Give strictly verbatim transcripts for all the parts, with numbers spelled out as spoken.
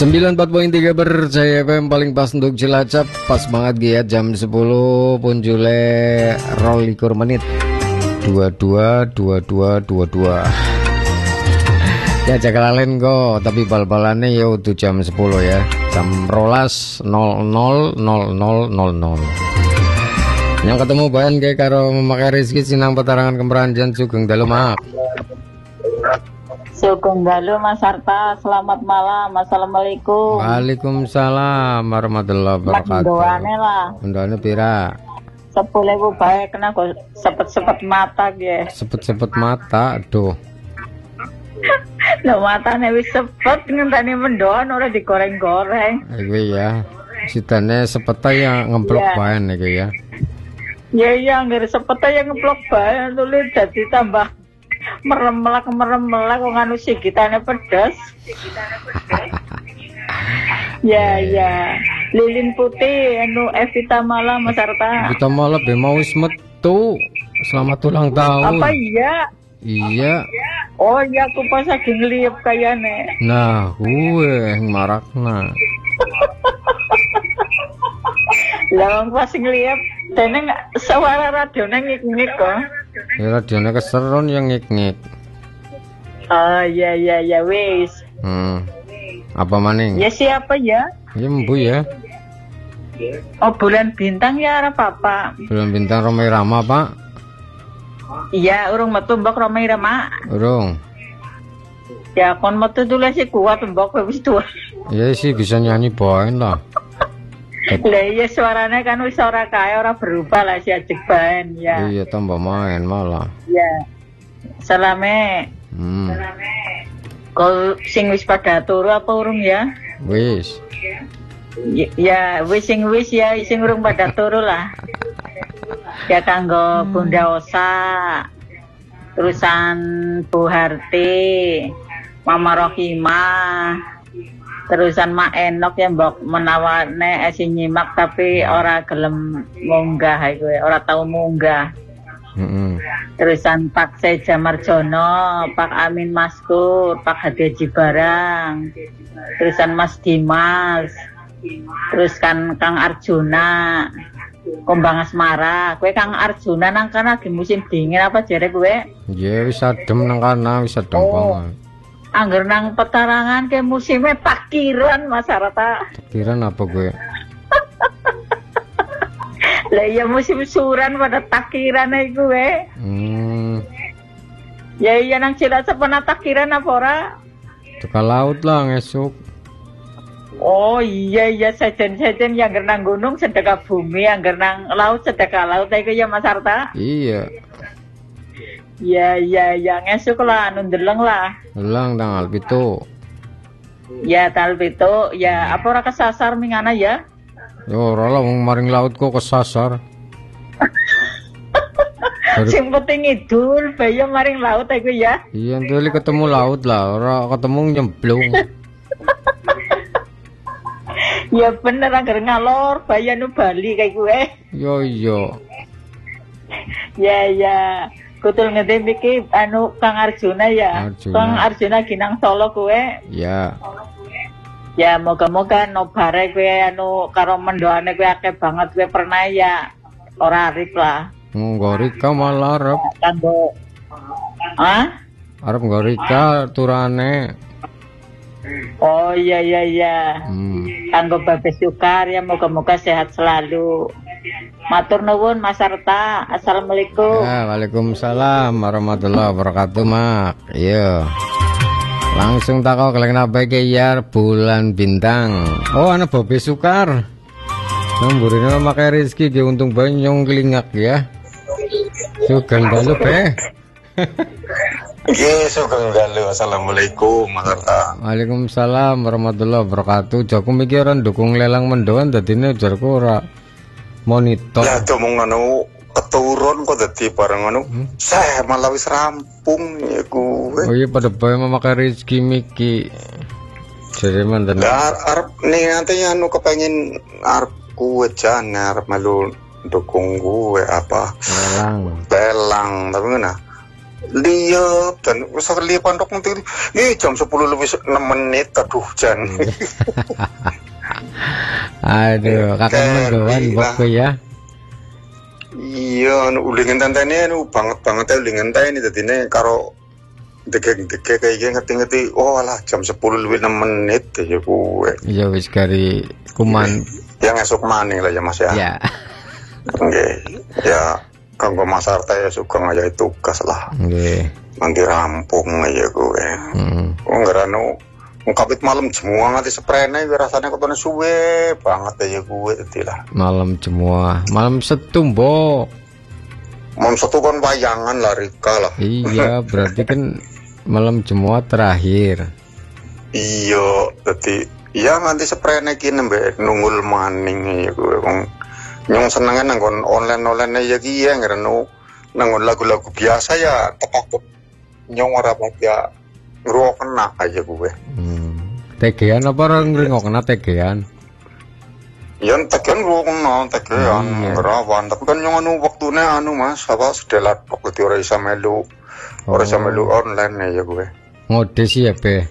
sembilan puluh empat koma tiga Percaya F M paling pas untuk Cilacap. Pas banget giat jam sepuluh pun jule rolikur menit dua dua dua dua dua dua. Ya jaga lalen kok, tapi bal-balannya ya udah jam sepuluh ya. Jam rolas nol nol nol nol nol nol. Yang ketemu bahan kayak karo memakai rezeki sinang petarangan kemeranjan sugeng dalu mak. Sugeng dalu Mas Harta, selamat malam. Assalamualaikum. Waalaikumsalam warahmatullahi wabarakatuh. Mendoane lah. Mendoane pira? Sepuluh ribu baik kena kok sepet-sepet mata ge. Sepet-sepet mata, aduh. Lho matane wis sepet ngenteni mendoan ora digoreng-goreng. Iku ya. Sidane sepeta yang ngeblok yeah. Bahan iki ya. Ya iya nggak sepeta yang ngeblok bahan tulis jadi tambah meremelak meremelak kok nganu sigitane pedas. Ya ya. Lilin putih anu Evita Mala Mas Harta. Evita Mala be mau wis metu. Selamat ulang tahun. Apa iya? Iya. Oh iya aku pas lagi ngeliep kayaknya. Nah, gue marakna. Lah pas ngeliep dene suara radionya ngik-ngik kok. Ya radionya keseron yang ngik-ngik. Oh iya iya iya wis. Hmm. Apa maning? Ya siapa ya? Ya Mbu ya. Oh bulan bintang ya arep apa? Bulan bintang Romai Rama, Pak. Iya, urung metu mbok Romai Rama. Urung. Ya kon metu dulu sih kuat mbok wis tua. Iya sih bisa nyanyi baen lah. Lah iya suaranya kan wis ora kae ora berubah lah si ajek baen ya. Iya tambah main malah. Iya. Salame. Hmm. Kau sing wis pada turu apa urung ya? Wis. Ya, ya wis sing wis ya sing urung pada turu lah. Ya kanggo Bunda Osa, terusan Bu Harti, Mama Rohimah, terusan Mak Enok yang mbok menawane esi nyimak tapi ora gelem munggah iku, ora tau munggah. Mm-hmm. Terusan Pak Seja Marjono, Pak Amin Maskur, Pak Hadi Barang, terusan Mas Dimas, terus kan Kang Arjuna, Kombang Asmara. Kue Kang Arjuna nang kana lagi musim dingin apa jere kue? Iya wis adem nang kana, wis adem oh. banget. Angger nang petarangan ke musimnya takiran Mas Harta. Takiran apa gue? Lah iya musim suran pada takiran ae gue. Hmm. Ya iya nang Cilacap pernah takiran apa ora? Teka laut lah ngesuk. Oh iya iya sejen-sejen yang nang gunung sedekah bumi, yang nang laut sedekah laut iku ya Mas Harta. Iya. Ya ya ya ngesuk lah anu ndeleng lah. Ulang tanggal pitu. Ya tanggal pitu ya apa ora kesasar mingana ya? Ya ora lah wong maring laut kok kesasar. Sing penting idul bayo maring laut iku ya. Iya ndeli ketemu laut lah, ora ketemu nyemplung. Ya bener anggar ngalor bayo nu Bali kayak gue. Yo yo. Ya ya. Kutul ngede iki anu Kang Arjuna ya. Arjuna. Kang Arjuna ginang Solo kue. Ya. Ya moga-moga nobare kue anu karo mendoane kue akeh banget kue pernah ya. Ora arif lah. Nggorika malah arep. Kanggo Hah? Arep nggorika turane. Oh iya iya iya. Hmm. Kanggo Babes Sukar ya moga-moga sehat selalu. Matur nuwun Mas Harta. Assalamualaikum. Ya, waalaikumsalam warahmatullahi wabarakatuh, Mak. Iya. Langsung takok keleng napa iki ya bulan bintang. Oh, ana Babes Sukar. Nombornya makai rezeki ge untung banyong kelingak ya. Sugeng dalu be. Oke, sugeng dalu. Assalamualaikum Mas Harta. Waalaikumsalam warahmatullahi wabarakatuh. Jaku mikir ora ndukung lelang mendoan dadine jarku ora monitor. Ya domong anu keturun kok dadi bareng anu. Hmm? Saya malah wis rampung ya gue. Oh iya pada bae memakai rezeki miki. Jadi mantan. Lah arep ning nanti anu kepengin arep kuwe jan arep melu dukung gue apa? Lelang. Lelang tapi ngene. liep dan usah liep pondok nanti ini jam sepuluh lebih enam menit aduh jan. Aduh, kakek mendoan pokok ya. Iya, anu ulingan tantane anu banget banget ulingan tantane dadine karo degek-degek kayak gini ngerti-ngerti. Oh alah jam sepuluh lebih enam menit ya gue. Iya wis kari kuman yang esok maning lah ya Mas ya. Ya. Oke. Ya kanggo Mas Arta ya suka ngajak tugas lah. Nggih. Nanti rampung aja gue. Heeh. Oh ngerano ngkapit malam semua nganti sprene gue rasanya ketone suwe banget aja gue tadi lah. Malam semua, malam setumbo. Malam satu kan bayangan lah Rika lah. Iya, berarti kan malam semua terakhir. Iya, jadi ya nganti sprene kini mbak nunggul maning ya gue kong nyong senengan nanggon online online aja ki ya ngerano nanggon lagu-lagu biasa ya tekakut nyong ora ya ngrungokna aja gue. Hmm. Tegean apa orang ngrungokna tegean? Ya tegean ngrungokna tegean iya. ngerawan tapi kan nyong anu waktune anu Mas apa sedela tok dadi ora isa melu ora isa melu online aja gue. Ngode sih ya be.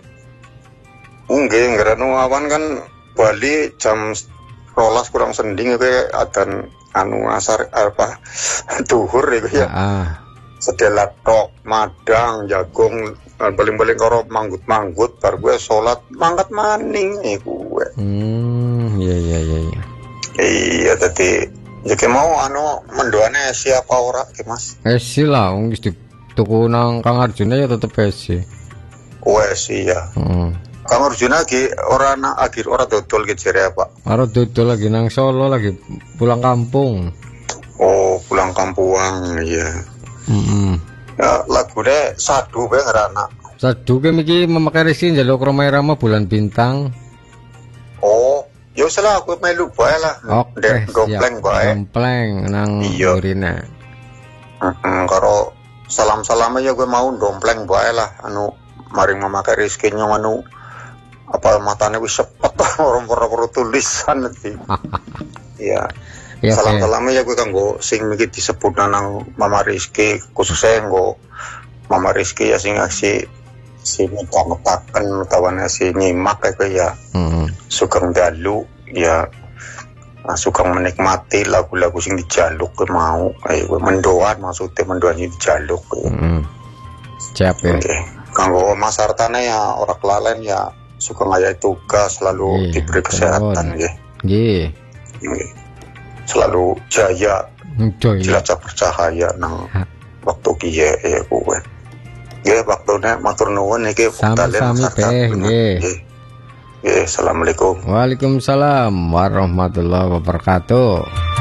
Nggih ngerano awan kan Bali jam rolas kurang sending kayak adan anu asar apa duhur ya. Heeh. Sedela tok madang jagung paling-paling karo manggut-manggut bar gue salat mangkat maning eh gue. Hmm, iya iya iya iya. Iya tadi jadi mau anu mendoane siapa ora ki Mas? Esi lah wong wis tuku nang Kang Arjuna ya tetep esi. Wes iya. Heeh. Kang Arjuna ki ora nak akhir ora dodol ki jere apa? Ora dodol lagi nang Solo lagi pulang kampung. Oh, pulang kampuang iya. Heeh. Ya lagu deh sadu bae ngerana. Sadu ke miki memakai rezeki njaluk Romai Rama bulan bintang. Oh, ya wis lah aku melu bae lah. Oke, Dek gompleng bae. Gompleng nang Iya. Urina. Heeh, karo salam-salam aja gue mau dompleng bae lah anu maring memakai rezeki nyong anu apa matanya wis sepet orang perlu tulisan nanti. Iya. Ya, Salam-salam ya gue kanggo sing iki disebut nang Mama Rizky khususnya nggo Mama Rizky ya sing ngasih si metaken utawane si nyimak kayak ya. Heeh. Sugeng dalu ya nah, sugeng menikmati lagu-lagu sing dijaluk ke mau ayo mendoan maksudnya mendoan sing dijaluk. Heeh. Siap ya. Oke. Kanggo Mas Artane ya ora kelalen ya suka ngayai tugas selalu Iya, diberi kesehatan nggih. Nggih. Nggih. Selalu jaya Njoy. jelajah bercahaya nang Ha. waktu kiye ya kuwe. Nggih waktune matur nuwun iki Sami-sami teh nggih. Nggih. Nggih, assalamualaikum. Waalaikumsalam warahmatullahi wabarakatuh.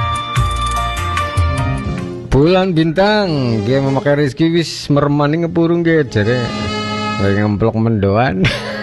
Bulan bintang, dia memakai rezeki wis meremani ngepurung ge jare. Lagi ngemplok mendoan.